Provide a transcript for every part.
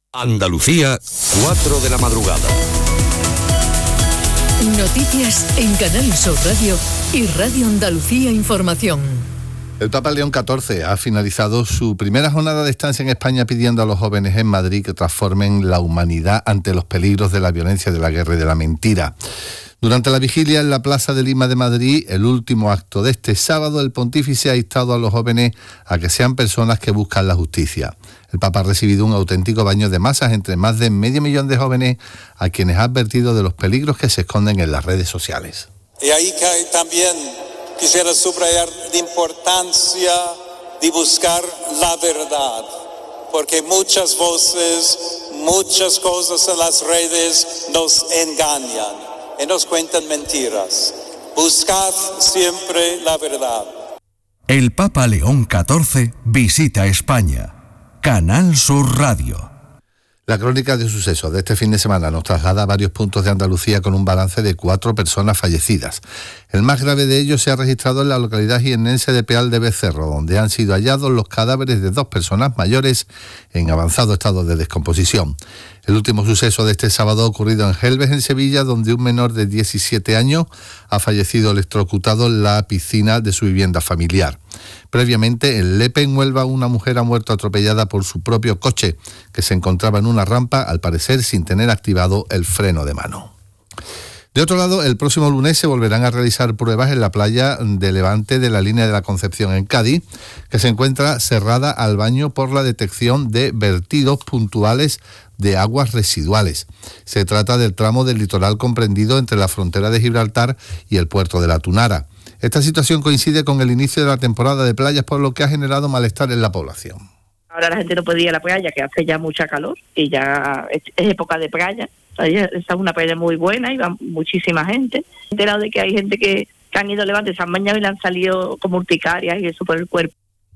Andalucía, 4 de la madrugada. Noticias en Canal Sur Radio y Radio Andalucía Información. El Papa León XIV ha finalizado su primera jornada de estancia en España pidiendo a los jóvenes en Madrid que transformen la humanidad ante los peligros de la violencia, de la guerra y de la mentira. Durante la vigilia en la Plaza de Lima de Madrid, el último acto de este sábado, el pontífice ha instado a los jóvenes a que sean personas que buscan la justicia. El Papa ha recibido un auténtico baño de masas entre más de 500.000 de jóvenes a quienes ha advertido de los peligros que se esconden en las redes sociales. Y ahí también quisiera subrayar la importancia de buscar la verdad, porque muchas voces, muchas cosas en las redes nos engañan y nos cuentan mentiras. Buscad siempre la verdad. El Papa León XIV visita España. Canal Sur Radio. La crónica de sucesos de este fin de semana nos traslada a varios puntos de Andalucía con un balance de 4 personas fallecidas. El más grave de ellos se ha registrado en la localidad jiennense de Peal de Becerro, donde han sido hallados los cadáveres de 2 personas mayores en avanzado estado de descomposición. El último suceso de este sábado ha ocurrido en Gelbes, en Sevilla, donde un menor de 17 años ha fallecido electrocutado en la piscina de su vivienda familiar. Previamente, en Lepe, en Huelva, una mujer ha muerto atropellada por su propio coche, que se encontraba en una rampa, al parecer sin tener activado el freno de mano. De otro lado, el próximo lunes se volverán a realizar pruebas en la playa de Levante de la Línea de la Concepción en Cádiz, que se encuentra cerrada al baño por la detección de vertidos puntuales de aguas residuales. Se trata del tramo del litoral comprendido entre la frontera de Gibraltar y el puerto de La Tunara. Esta situación coincide con el inicio de la temporada de playas, por lo que ha generado malestar en la población. Ahora la gente no puede ir a la playa, que hace ya mucha calor y ya es época de playa. Esta es una playa muy buena y va muchísima gente. He enterado de que hay gente que han ido a Levante, se han bañado y le han salido como urticarias y eso por el cuerpo.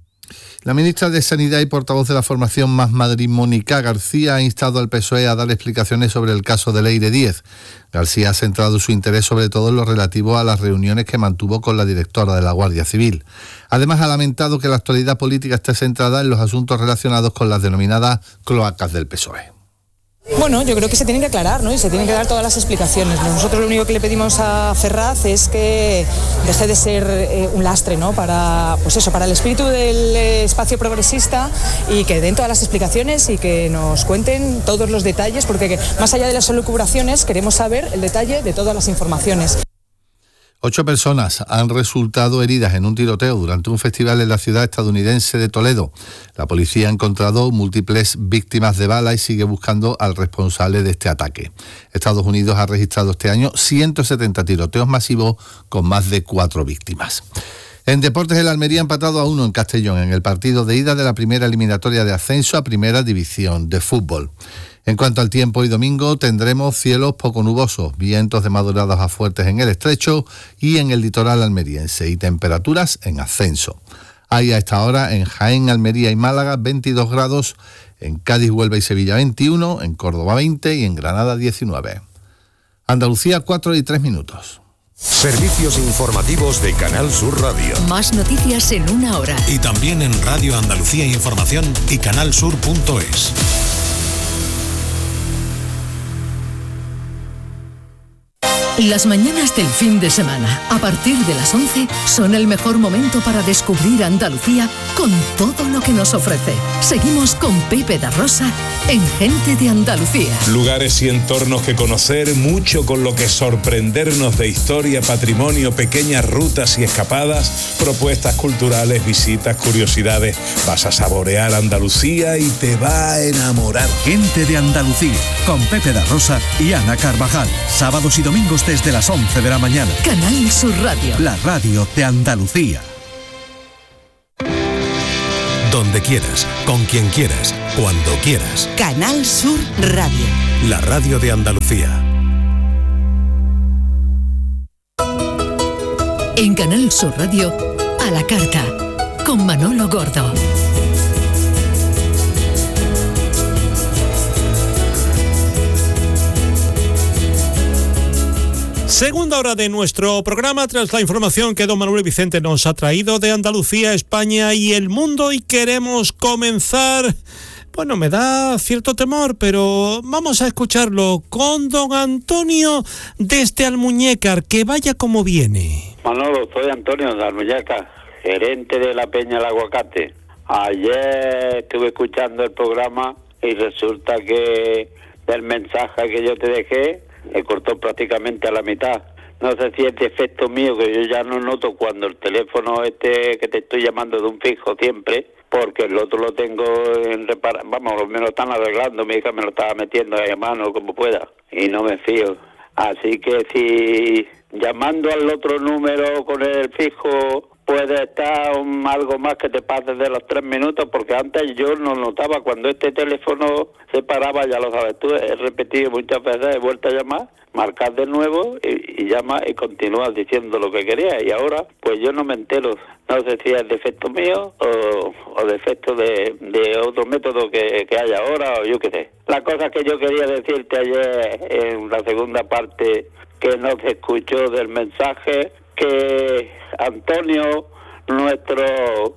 La ministra de Sanidad y portavoz de la formación Más Madrid, Mónica García, ha instado al PSOE a dar explicaciones sobre el caso de Leire Díez. García ha centrado su interés sobre todo en lo relativo a las reuniones que mantuvo con la directora de la Guardia Civil. Además, ha lamentado que la actualidad política esté centrada en los asuntos relacionados con las denominadas cloacas del PSOE. Bueno, yo creo que se tienen que aclarar, ¿no? Y se tienen que dar todas las explicaciones. Nosotros lo único que le pedimos a Ferraz es que deje de ser un lastre, ¿no? Para el espíritu del espacio progresista, y que den todas las explicaciones y que nos cuenten todos los detalles, porque más allá de las elucubraciones queremos saber el detalle de todas las informaciones. 8 personas han resultado heridas en un tiroteo durante un festival en la ciudad estadounidense de Toledo. La policía ha encontrado múltiples víctimas de bala y sigue buscando al responsable de este ataque. Estados Unidos ha registrado este año 170 tiroteos masivos con más de 4 víctimas. En deportes, el Almería ha empatado a 1 en Castellón en el partido de ida de la primera eliminatoria de ascenso a Primera División de Fútbol. En cuanto al tiempo, hoy domingo tendremos cielos poco nubosos, vientos de madrugadas a fuertes en el estrecho y en el litoral almeriense, y temperaturas en ascenso. Hay a esta hora en Jaén, Almería y Málaga 22 grados, en Cádiz, Huelva y Sevilla 21, en Córdoba 20 y en Granada 19. Andalucía, 4:03. Servicios informativos de Canal Sur Radio. Más noticias en 1 hora. Y también en Radio Andalucía Información y canalsur.es. Las mañanas del fin de semana, a partir de las 11, son el mejor momento para descubrir Andalucía con todo lo que nos ofrece. Seguimos con Pepe da Rosa en Gente de Andalucía. Lugares y entornos que conocer, mucho con lo que sorprendernos de historia, patrimonio, pequeñas rutas y escapadas, propuestas culturales, visitas, curiosidades. Vas a saborear Andalucía y te va a enamorar. Gente de Andalucía, con Pepe da Rosa y Ana Carvajal. Sábados y domingos desde las 11 de la mañana. Canal Sur Radio. La radio de Andalucía. Donde quieras, con quien quieras, cuando quieras. Canal Sur Radio. La radio de Andalucía. En Canal Sur Radio, a la carta, con Manolo Gordo. Segunda hora de nuestro programa, tras la información que don Manuel Vicente nos ha traído de Andalucía, España y el mundo, y queremos comenzar bueno, me da cierto temor, pero vamos a escucharlo con don Antonio desde Almuñécar, que vaya como viene. Manolo, soy Antonio de Almuñécar, gerente de la Peña del Aguacate. Ayer estuve escuchando el programa y resulta que del mensaje que yo te dejé, me cortó prácticamente a la mitad. No sé si es defecto mío, que yo ya no noto cuando el teléfono que te estoy llamando de un fijo siempre, porque el otro lo tengo en vamos, me lo están arreglando, mi hija me lo estaba metiendo ahí a mano como pueda, y no me fío. Así que si llamando al otro número con el fijo puede estar algo más que te pases de los 3 minutos, porque antes yo no notaba cuando este teléfono se paraba, ya lo sabes tú, he repetido muchas veces, he vuelto a llamar, marcar de nuevo y llamas y continúas diciendo lo que querías, y ahora pues yo no me entero, no sé si es defecto mío o defecto de otro método que haya ahora, o yo qué sé. La cosa que yo quería decirte ayer en la segunda parte, que no se escuchó del mensaje, que Antonio, nuestro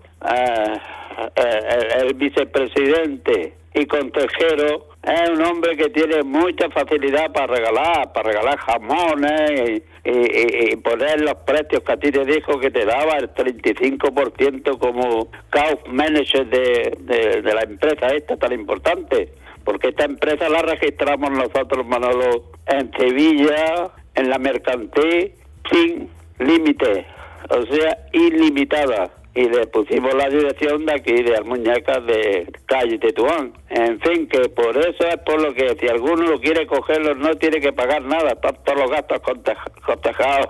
el vicepresidente y consejero, es un hombre que tiene mucha facilidad para regalar jamones y poner los precios que a ti te dijo que te daba el 35% como cost manager de la empresa esta tan importante, porque esta empresa la registramos nosotros, Manolo, en Sevilla, en la mercantil, sin límite, o sea, ilimitada, y le pusimos la dirección de aquí, de Almuñécar, de calle Tetuán. En fin, que por eso es por lo que si alguno lo quiere cogerlo no tiene que pagar nada, están todos los gastos cotejados,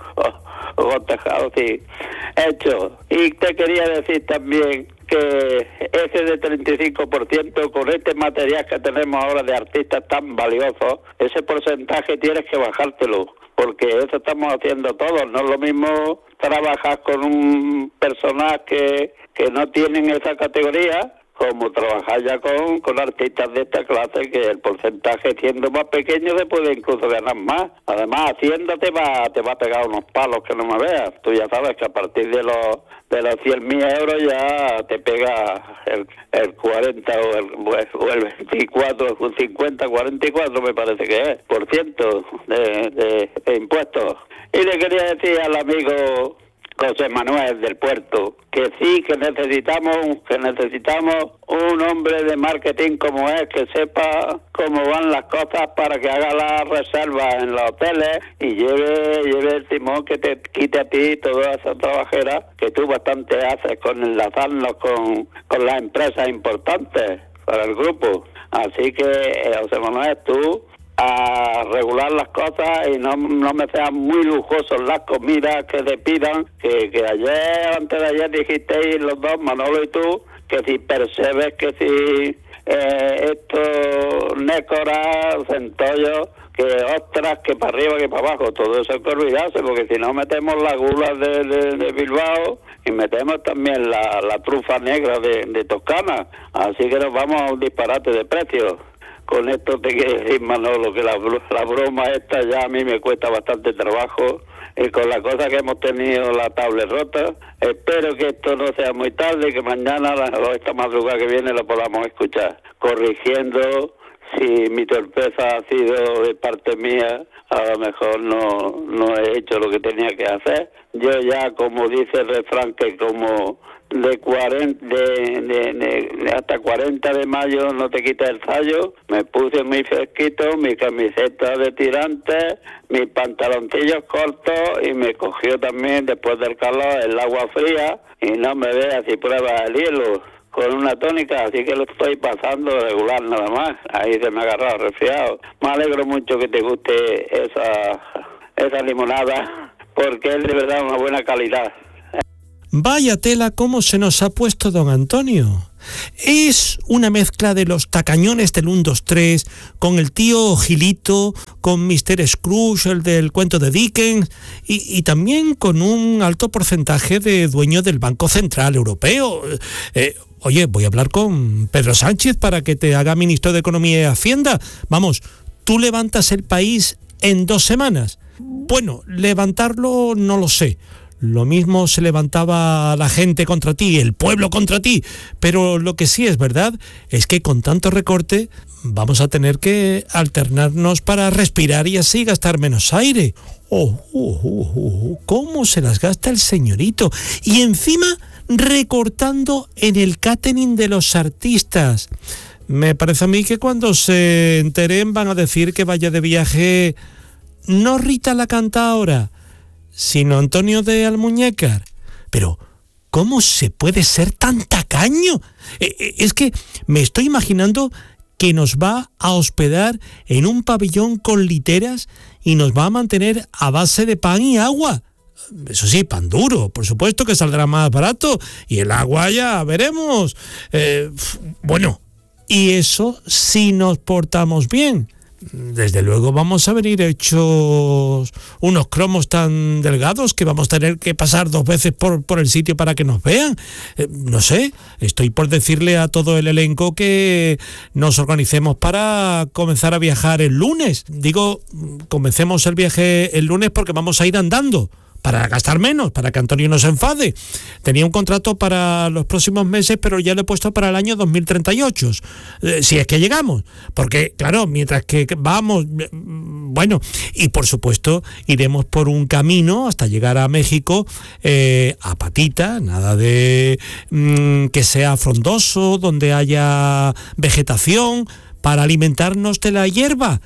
sí, hechos. Y te quería decir también que ese de 35%, con este material que tenemos ahora de artistas tan valiosos, ese porcentaje tienes que bajártelo, porque eso estamos haciendo todos. No es lo mismo trabajar con un personaje que no tienen esa categoría, como trabajar ya con artistas de esta clase, que el porcentaje siendo más pequeño se puede incluso ganar más. Además, Hacienda te va a pegar unos palos que no me veas. Tú ya sabes que a partir de los 100.000 euros ya te pega el 40 o el 24, 50, 44 me parece que es, por ciento de impuestos. Y le quería decir al amigo José Manuel del Puerto que sí, que necesitamos un hombre de marketing como él, que sepa cómo van las cosas para que haga las reservas en los hoteles y lleve el timón, que te quite a ti toda esa trabajera que tú bastante haces con enlazarnos con las empresas importantes para el grupo. Así que, José Manuel, tú a regular las cosas y no me sean muy lujosos las comidas que te pidan, que ayer, antes de ayer dijisteis los dos, Manolo y tú, que si percebes, que si estos nécoras, centollos, que ostras, que para arriba, que para abajo, todo eso hay que olvidarse, porque si no metemos las gulas de Bilbao y metemos también la trufa negra de Toscana, así que nos vamos a un disparate de precios. Con esto te quiero decir, Manolo, que la broma esta ya a mí me cuesta bastante trabajo, y con la cosa que hemos tenido la tablet rota, espero que esto no sea muy tarde, que mañana o esta madrugada que viene lo podamos escuchar, corrigiendo si mi torpeza ha sido de parte mía, a lo mejor no he hecho lo que tenía que hacer. Yo ya, como dice el refrán, que como hasta 40 de mayo no te quitas el sallo, me puse muy fresquito, mi camiseta de tirantes, mis pantaloncillos cortos, y me cogió también después del calor el agua fría, y no me veas si pruebas el hielo con una tónica, así que lo estoy pasando regular nada más. Ahí se me ha agarrado resfriado. Me alegro mucho que te guste esa limonada, porque es de verdad una buena calidad. Vaya tela cómo se nos ha puesto don Antonio. Es una mezcla de los tacañones del 1, 2, 3, con el tío Gilito, con Mr. Scrooge, el del cuento de Dickens, y también con un alto porcentaje de dueño del Banco Central Europeo. Oye, voy a hablar con Pedro Sánchez para que te haga ministro de Economía y Hacienda. Vamos, tú levantas el país en 2 semanas. Bueno, levantarlo no lo sé. lo mismo se levantaba la gente contra ti, el pueblo contra ti, pero lo que sí es verdad es que con tanto recorte vamos a tener que alternarnos para respirar y así gastar menos aire. ¿Cómo se las gasta el señorito? Y encima recortando en el catering de los artistas. Me parece a mí que cuando se enteren van a decir que vaya de viaje no Rita la Cantaora, sino Antonio de Almuñécar. Pero, ¿cómo se puede ser tan tacaño? Es que me estoy imaginando que nos va a hospedar en un pabellón con literas y nos va a mantener a base de pan y agua. Eso sí, pan duro, por supuesto que saldrá más barato, y el agua ya veremos. Bueno, y eso si nos portamos bien. Desde luego vamos a venir hechos unos cromos tan delgados que vamos a tener que pasar 2 veces por el sitio para que nos vean. No sé, estoy por decirle a todo el elenco que nos organicemos para comenzar a viajar el lunes. Digo, comencemos el viaje el lunes porque vamos a ir andando, para gastar menos, para que Antonio no se enfade. Tenía un contrato para los próximos meses, pero ya lo he puesto para el año 2038, si es que llegamos, porque claro, mientras que vamos, bueno, y por supuesto iremos por un camino hasta llegar a México a patita, nada de que sea frondoso, donde haya vegetación, para alimentarnos de la hierba.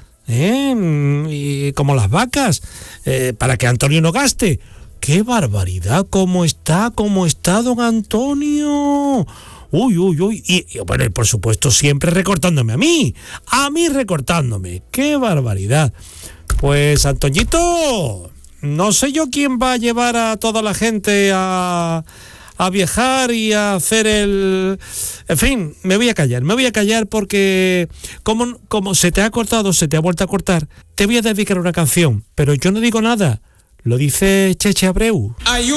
Y como las vacas, para que Antonio no gaste. ¡Qué barbaridad! ¿Cómo está don Antonio? Uy. Y bueno, por supuesto siempre recortándome a mí recortándome. ¡Qué barbaridad! Pues Antoñito, no sé yo quién va a llevar a toda la gente a viajar y a hacer el... En fin, me voy a callar porque como se te ha vuelto a cortar, te voy a dedicar una canción, pero yo no digo nada, lo dice Cheche Abreu.